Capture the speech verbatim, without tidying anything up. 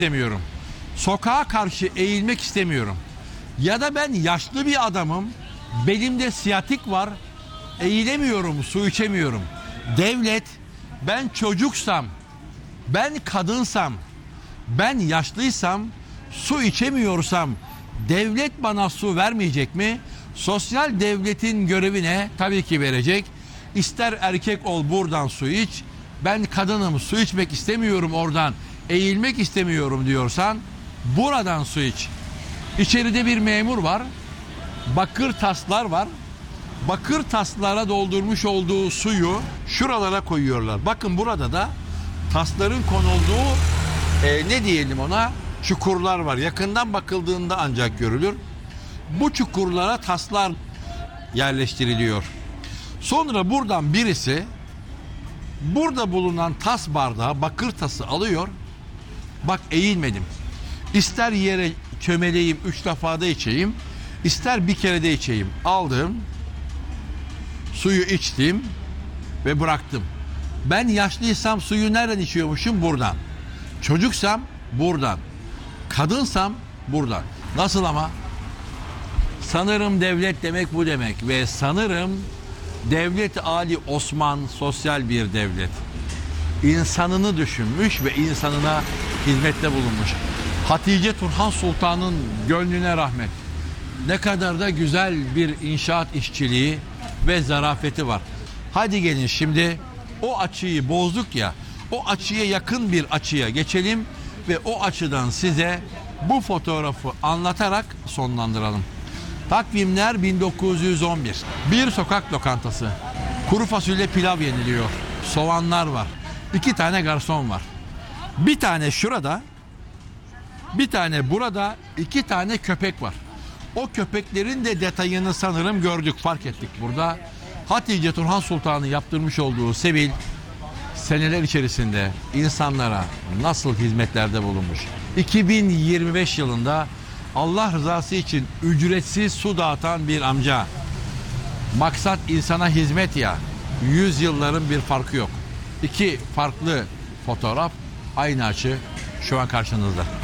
istemiyorum. Sokağa karşı eğilmek istemiyorum. Ya da ben yaşlı bir adamım. Belimde siyatik var. Eğilemiyorum, su içemiyorum. Devlet, ben çocuksam, ben kadınsam, ben yaşlıysam, su içemiyorsam devlet bana su vermeyecek mi? Sosyal devletin görevi ne? Tabii ki verecek. İster erkek ol, buradan su iç. Ben kadınım, su içmek istemiyorum oradan, eğilmek istemiyorum diyorsan buradan su iç. İçeride bir memur var. Bakır taslar var. Bakır taslara doldurmuş olduğu suyu şuralara koyuyorlar. Bakın burada da tasların konulduğu e, ne diyelim ona, çukurlar var. Yakından bakıldığında ancak görülür. Bu çukurlara taslar yerleştiriliyor. Sonra buradan birisi burada bulunan tas bardağı, bakır tası alıyor. Bak, eğilmedim. İster yere çömeleyim, üç defada içeyim, ister bir kere de içeyim. Aldım, suyu içtim ve bıraktım. Ben yaşlıysam suyu nereden içiyormuşum? Buradan. Çocuksam buradan. Kadınsam buradan. Nasıl ama? Sanırım devlet demek bu demek ve sanırım devlet Ali Osman sosyal bir devlet. İnsanını düşünmüş ve insanına hizmette bulunmuş. Hatice Turhan Sultan'ın gönlüne rahmet. Ne kadar da güzel bir inşaat işçiliği ve zarafeti var. Hadi gelin şimdi o açıyı bozduk ya, o açıya yakın bir açıya geçelim ve o açıdan size bu fotoğrafı anlatarak sonlandıralım. Takvimler bin dokuz yüz on bir. Bir sokak lokantası. Kuru fasulye pilav yeniliyor. Soğanlar var. İki tane garson var. Bir tane şurada, bir tane burada, iki tane köpek var. O köpeklerin de detayını sanırım gördük, fark ettik burada. Hatice Turhan Sultan'ın yaptırmış olduğu Sebil seneler içerisinde insanlara nasıl hizmetlerde bulunmuş. iki bin yirmi beş yılında Allah rızası için ücretsiz su dağıtan bir amca. Maksat insana hizmet ya. Yüzyılların bir farkı yok. İki farklı fotoğraf, aynı açı şu an karşınızda.